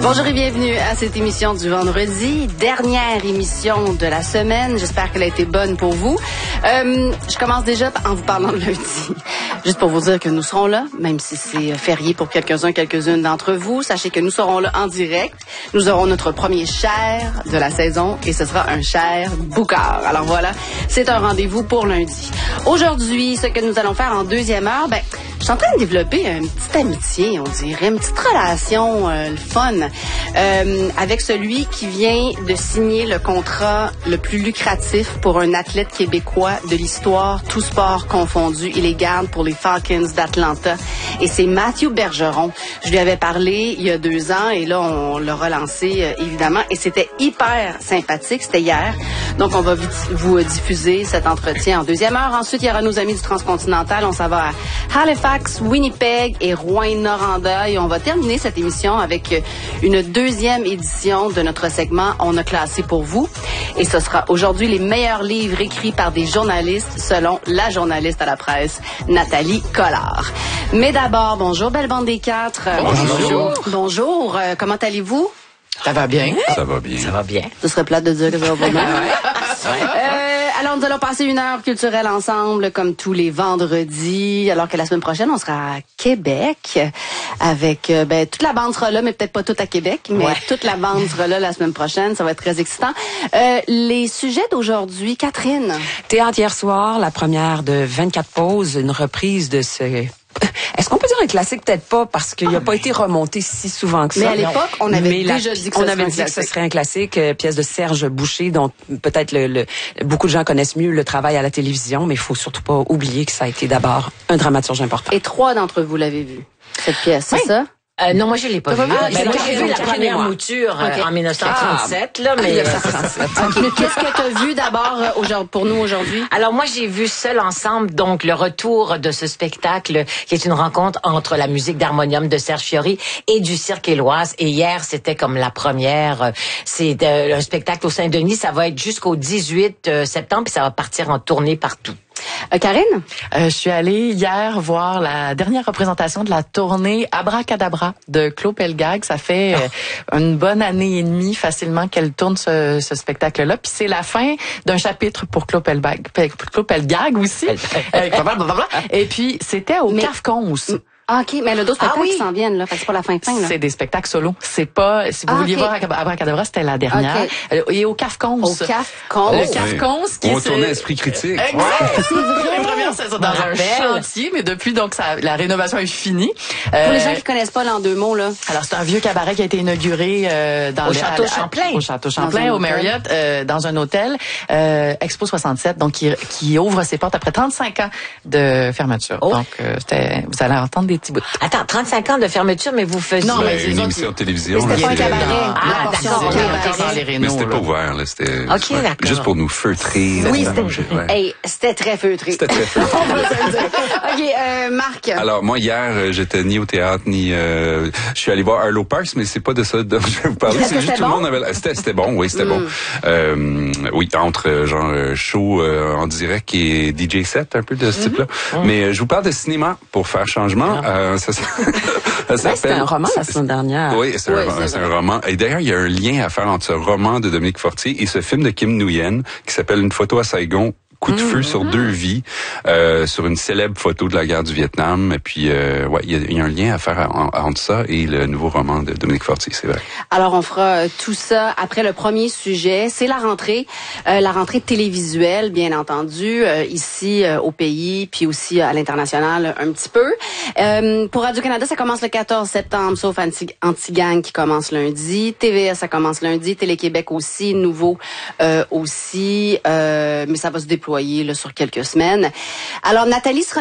Bonjour et bienvenue à cette émission du vendredi, dernière émission de la semaine. J'espère qu'elle a été bonne pour vous. Je commence déjà en vous parlant de lundi. Juste pour vous dire que nous serons là, même si c'est férié pour quelques-unes d'entre vous. Sachez que nous serons là en direct. Nous aurons notre premier Cher de la saison et ce sera un Cher Boucard. Alors voilà, c'est un rendez-vous pour lundi. Aujourd'hui, ce que nous allons faire en deuxième heure, je suis en train de développer une petite amitié, on dirait, une petite relation, le fun, avec celui qui vient de signer le contrat le plus lucratif pour un athlète québécois de l'histoire, tout sport confondu. Il les garde pour les Falcons d'Atlanta. Et c'est Mathieu Bergeron. Je lui avais parlé il y a 2 ans et là, on l'a relancé, évidemment. Et c'était hyper sympathique. C'était hier. Donc, on va vous diffuser cet entretien en deuxième heure. Ensuite, il y aura nos amis du Transcontinental. On s'en va à Halifax, Winnipeg et Rouyn-Noranda. Et on va terminer cette émission avec une deuxième édition de notre segment On a classé pour vous. Et ce sera aujourd'hui les meilleurs livres écrits par des journalistes selon la journaliste à la presse, Nathalie Collard. Mais d'abord, bonjour, belle bande des quatre. Bonjour. Bonjour, comment allez-vous? Ça va bien? Ça va bien. Ça va bien. Ce serait plate de dire que ça va bien. Alors, nous allons passer une heure culturelle ensemble, comme tous les vendredis, alors que la semaine prochaine, on sera à Québec avec, toute la bande sera là, mais peut-être pas toute à Québec, mais toute la bande sera là la semaine prochaine. Ça va être très excitant. Les sujets d'aujourd'hui, Catherine. Théâtre hier soir, la première de 24 pauses, une reprise de ce... Est-ce qu'on peut dire un classique? Peut-être pas, parce qu'il n'a pas été remonté si souvent que ça. Mais à l'époque, on avait déjà dit que ce serait un classique, pièce de Serge Boucher, dont peut-être beaucoup de gens connaissent mieux le travail à la télévision, mais il faut surtout pas oublier que ça a été d'abord un dramaturge important. Et 3 d'entre vous l'avez vu, cette pièce, c'est ça? Non, moi, je l'ai pas vu. Moi, j'ai vu la première mouture en 1937, là, mais... Qu'est-ce que tu as vu d'abord pour nous aujourd'hui? Alors, moi, j'ai vu Seul ensemble, donc le retour de ce spectacle qui est une rencontre entre la musique d'harmonium de Serge Fiori et du Cirque Éloise. Et hier, c'était comme la première. C'est un spectacle au Saint-Denis. Ça va être jusqu'au 18 septembre, puis ça va partir en tournée partout. Karine? Je suis allée hier voir la dernière représentation de la tournée Abracadabra de Claude Pelgag. Ça fait une bonne année et demie facilement qu'elle tourne ce spectacle-là. Puis c'est la fin d'un chapitre pour Claude Pelgag aussi. Et puis c'était au CAFCONS. Ah, OK, mais le dos spectacle qui s'en viennent, là. Fait que c'est pas la fin là. C'est des spectacles solo. C'est pas, si vous vouliez voir Abracadabra, c'était la dernière. Et au CAFCONS. Au CAFCONS. Le CAFCONS qui on tournait Esprit critique. Exact. C'est vrai. La première saison dans un chantier, mais depuis, donc, la rénovation est finie. Pour les gens qui connaissent pas, là, en 2 mots, là. Alors, c'est un vieux cabaret qui a été inauguré, au Château Champlain. Au Château Champlain, au Marriott, dans un hôtel, Expo 67, donc, qui ouvre ses portes après 35 ans de fermeture. Oh. Donc, vous allez entendre des petits bouts. Attends, 35 ans de fermeture, mais vous faisiez... Non, mais une émission de télévision. C'était pas un cabaret. Ah, d'accord. Mais c'était pas ouvert, là. C'était d'accord. juste pour nous feutrer. Oui, c'était très feutré. C'était très feutré. On va se le dire. OK, Marc. Alors, moi, hier, j'étais ni au théâtre, ni... je suis allé voir Arlo Parks, mais c'est pas de ça dont je vais vous parler. C'est juste tout le monde avait... C'était bon, oui, c'était bon. Oui, entre show en direct et DJ set, un peu de ce type-là. Mais je vous parle de cinéma pour faire changement. C'était un roman la semaine dernière. Oui, c'est un roman. Et d'ailleurs, il y a un lien à faire entre ce roman de Dominique Fortier et ce film de Kim Nguyen qui s'appelle Une photo à Saigon. Coup de feu sur 2 vies, sur une célèbre photo de la guerre du Vietnam. Et puis, il y a un lien à faire entre ça et le nouveau roman de Dominique Fortier, c'est vrai. Alors, on fera tout ça après le premier sujet. C'est la rentrée télévisuelle, bien entendu, ici au pays, puis aussi à l'international un petit peu. Pour Radio-Canada, ça commence le 14 septembre, sauf Anti-Gang qui commence lundi. TVS, ça commence lundi. Télé-Québec aussi, nouveau aussi. Mais ça va se déployer là, sur quelques semaines. Alors, Nathalie sera